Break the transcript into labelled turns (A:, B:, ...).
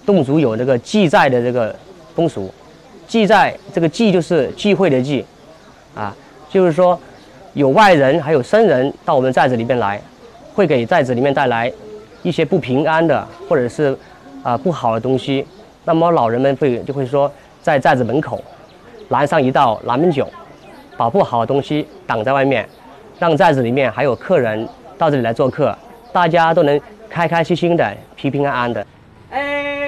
A: 侗族有这个祭寨的这个风俗，祭寨这个祭就是忌讳的忌，啊，就是说有外人还有生人到我们寨子里面来，会给寨子里面带来一些不平安的或者是不好的东西。那么老人们就会说，在寨子门口拦上一道拦门囧，把不好的东西挡在外面，让寨子里面还有客人到这里来做客，大家都能开开心心的、平平安安的。